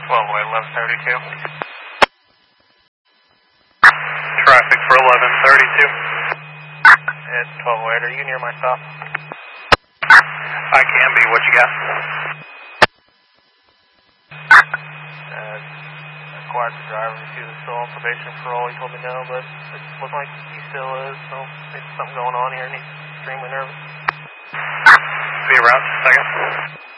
12 way, 1132. Traffic for 1132. It's 12 way, are you near my stop? I can be, what you got? Required the driver to the still on probation for all he told me no, but it looks like he still is, so there's something going on here and he's extremely nervous. Be around, just a second.